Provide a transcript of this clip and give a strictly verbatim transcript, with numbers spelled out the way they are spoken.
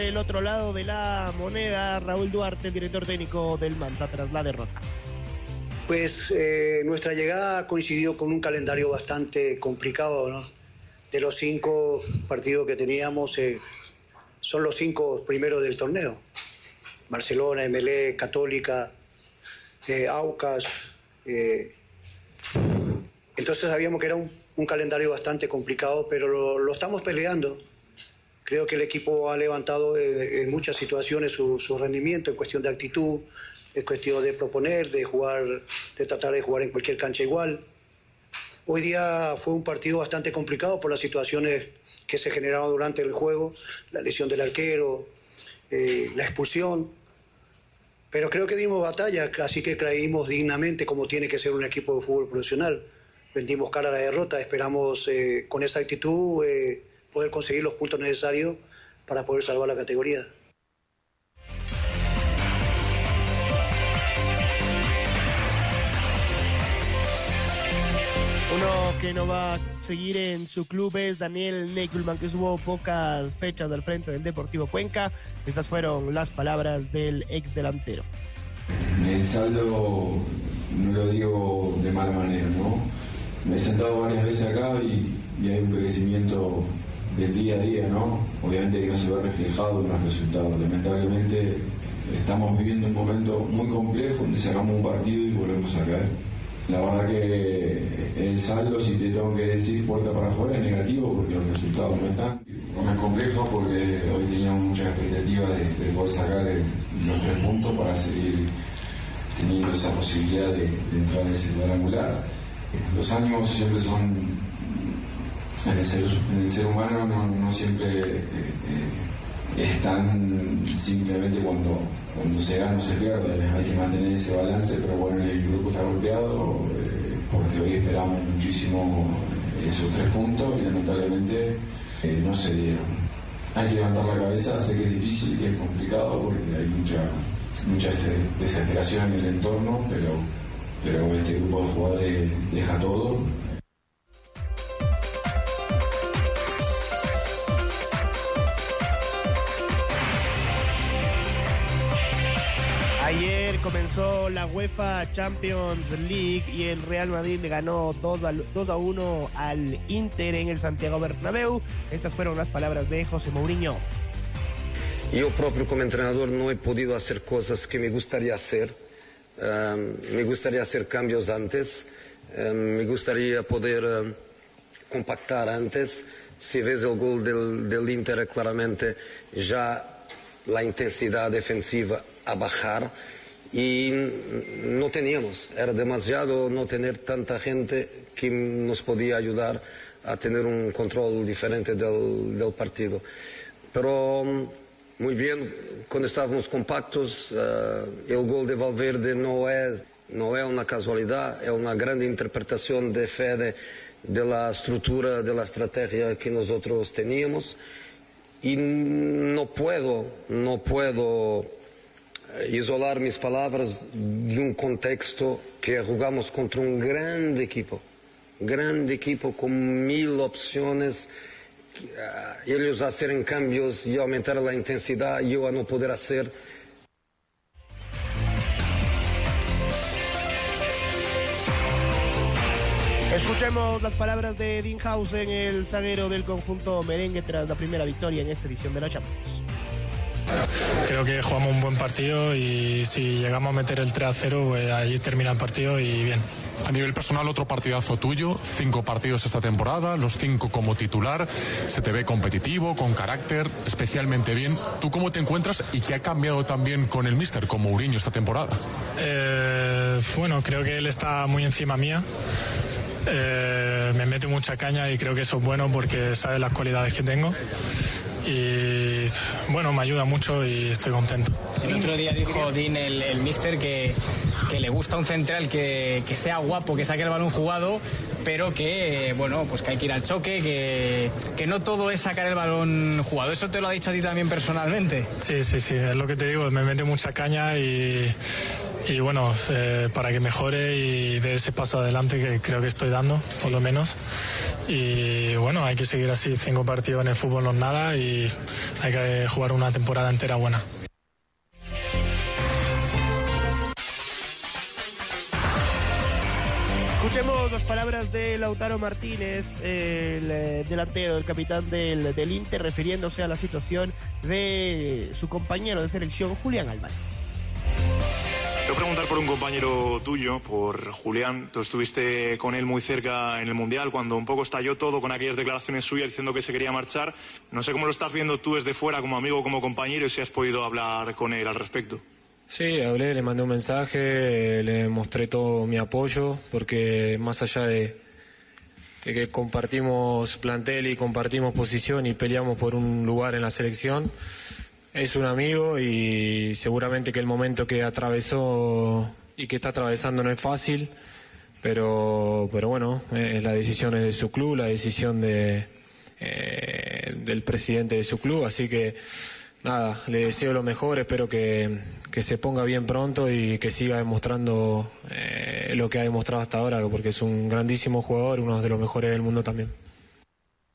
El otro lado de la moneda, Raúl Duarte, director técnico del Manta, tras la derrota. Pues eh, nuestra llegada coincidió con un calendario bastante complicado, ¿no? De los cinco partidos que teníamos, eh, son los cinco primeros del torneo. Barcelona, M L E, Católica, eh, Aucas. Eh, entonces sabíamos que era un, un calendario bastante complicado, pero lo, lo estamos peleando. Creo que el equipo ha levantado eh, en muchas situaciones su, su rendimiento en cuestión de actitud, en cuestión de proponer, de jugar, de tratar de jugar en cualquier cancha igual. Hoy día fue un partido bastante complicado por las situaciones que se generaron durante el juego, la lesión del arquero, eh, la expulsión. Pero creo que dimos batalla, así que creímos dignamente como tiene que ser un equipo de fútbol profesional. Vendimos cara a la derrota, esperamos eh, con esa actitud eh, poder conseguir los puntos necesarios para poder salvar la categoría. Uno que no va a seguir en su club es Daniel Neckelman, que estuvo pocas fechas al frente del Deportivo Cuenca. Estas fueron las palabras del ex delantero. El saldo no lo digo de mala manera, ¿no? Me he sentado varias veces acá y, y hay un crecimiento del día a día, ¿no? Obviamente que no se ve reflejado en los resultados. Lamentablemente estamos viviendo un momento muy complejo donde sacamos un partido y volvemos a caer. La verdad que el saldo, si te tengo que decir puerta para afuera, es negativo porque los resultados no están. No es complejo porque hoy teníamos muchas expectativas de, de poder sacar el, los tres puntos para seguir teniendo esa posibilidad de, de entrar en ese cuadrangular. Los ánimos siempre son, en el ser, en el ser humano no, no siempre eh, eh, están simplemente cuando, cuando se gana o se pierde, hay que mantener ese balance, pero bueno, el grupo está golpeado eh, porque hoy esperamos muchísimo esos tres puntos y lamentablemente eh, no se dieron. Hay que levantar la cabeza, sé que es difícil, que es complicado porque hay mucha, mucha desesperación en el entorno, pero, pero este grupo de jugadores deja todo. Ayer comenzó la UEFA Champions League y el Real Madrid le ganó dos a uno al Inter en el Santiago Bernabéu. Estas fueron las palabras de José Mourinho. Yo propio como entrenador no he podido hacer cosas que me gustaría hacer. Um, me gustaría hacer cambios antes. Um, me gustaría poder um, compactar antes. Si ves el gol del, del Inter, claramente ya la intensidad defensiva a bajar y no teníamos, era demasiado no tener tanta gente que nos podía ayudar a tener un control diferente del, del partido. Pero muy bien, cuando estábamos compactos, uh, el gol de Valverde no es, no es una casualidad, es una gran interpretación de Fede de la estructura, de la estrategia que nosotros teníamos. Y no puedo, no puedo isolar mis palabras de un contexto que jugamos contra un gran equipo, grande equipo con mil opciones, ellos hacer cambios y aumentar la intensidad, yo a no poder hacer. Escuchemos las palabras de Eddinghausen, el zaguero del conjunto merengue, tras la primera victoria en esta edición de la Champions. Creo que jugamos un buen partido y si llegamos a meter el tres a cero, pues allí termina el partido y bien. A nivel personal, otro partidazo tuyo, cinco partidos esta temporada, los cinco como titular, se te ve competitivo, con carácter, especialmente bien. ¿Tú cómo te encuentras y qué ha cambiado también con el míster, con Mourinho, esta temporada? Eh, bueno, creo que él está muy encima mía. Eh, me mete mucha caña y creo que eso es bueno porque sabe las cualidades que tengo y bueno, me ayuda mucho y estoy contento. El otro día dijo Dean, el, el míster, que, que le gusta un central que, que sea guapo, que saque el balón jugado, pero que bueno, pues que hay que ir al choque, que, que no todo es sacar el balón jugado. ¿Eso te lo ha dicho a ti también personalmente? Sí, sí, sí, es lo que te digo, me mete mucha caña y y bueno, eh, para que mejore y dé ese paso adelante que creo que estoy dando, por lo menos. Y bueno, hay que seguir así, cinco partidos en el fútbol no es nada y hay que jugar una temporada entera buena. Escuchemos las palabras de Lautaro Martínez, el eh, delantero, el capitán del, del Inter, refiriéndose a la situación de su compañero de selección, Julián Álvarez. Quiero preguntar por un compañero tuyo, por Julián. Tú estuviste con él muy cerca en el Mundial, cuando un poco estalló todo con aquellas declaraciones suyas diciendo que se quería marchar. No sé cómo lo estás viendo tú desde fuera, como amigo, como compañero, y si has podido hablar con él al respecto. Sí, hablé, le mandé un mensaje, le mostré todo mi apoyo, porque más allá de, de que compartimos plantel y compartimos posición y peleamos por un lugar en la selección, es un amigo y seguramente que el momento que atravesó y que está atravesando no es fácil, pero, pero bueno, eh, la decisión es de su club, la decisión de, eh, del presidente de su club, así que nada, le deseo lo mejor, espero que, que se ponga bien pronto y que siga demostrando eh, lo que ha demostrado hasta ahora, porque es un grandísimo jugador, uno de los mejores del mundo también.